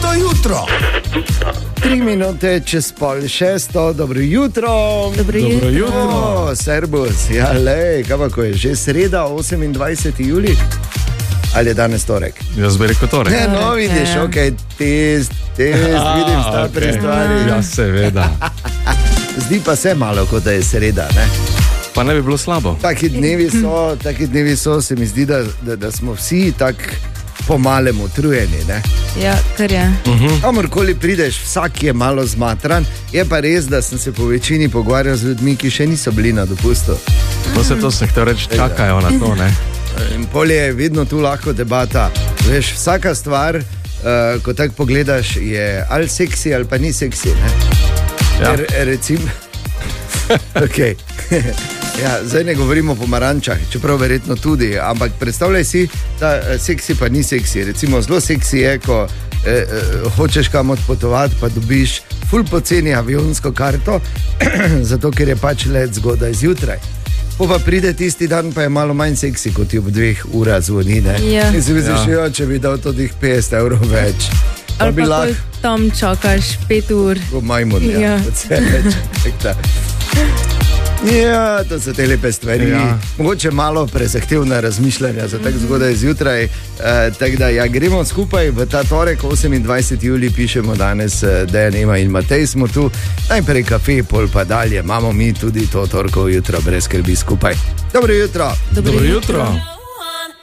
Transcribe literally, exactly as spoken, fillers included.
Dobro jutro. Tri minute čez pol šesto, dobro jutro. Dobro jutro. Dobro jutro. Servus, ja, lej, kaj pa, ko je že sreda, osemindvajseti julij. Ali je danes torek? Jaz bi rekel torek. Ne, no, vidiš, ok, test, test, A, vidim sta ok. pri stvari. Ja, seveda. Zdi pa se malo, kot da je sreda, ne? Pa ne bi bilo slabo. Taki dnevi so, taki dnevi so, se mi zdi, da, da, da smo vsi tako pomalem utrujeni, ne? Ja, kar je. Kamorkoli prideš, vsak je malo zmatran. Je pa res, da sem se po večini pogovarjal z ljudmi, ki še niso bili na dopustu. To se to sem hotel reči, čakajo na to, ne? In polje je vedno tu lahko debata. Veš, vsaka stvar, uh, ko tako pogledaš, je ali seksi ali pa ni seksi, ne? Ja. Ker, recim... okay. Ja, zdaj ne govorimo o pomarančah, čeprav verjetno tudi, ampak predstavljaj si, da seksi pa ni seksi. Recimo zelo seksi je, ko eh, eh, hočeš kam odpotovati, pa dobiš ful poceni avionsko karto, zato ker je pač let zgodaj zjutraj. Po pa pride tisti dan, pa je malo manj seksi, kot ti ob dveh urah zvoni, ne? Ja. In si misliš, Ja. jo, če bi dal tudi petdeset evrov več. Ali bi pa lahko ko tam čakaš pet ur. kot majmun, ja, Ja. kot se reče. Ja, to so te lepe stvari. Ja. Mogoče malo prezahtevna razmišljanja za tako zgodaj zjutraj. Uh, tako da ja, gremo skupaj v ta torek, osemindvajseti julij, pišemo danes, uh, Dejan, Ema in Matej smo tu. Najprej kafe, pol pa dalje. Imamo mi tudi to torkovo jutro, brez skrbi skupaj. Dobro jutro. Dobro Dobro jutro. jutro.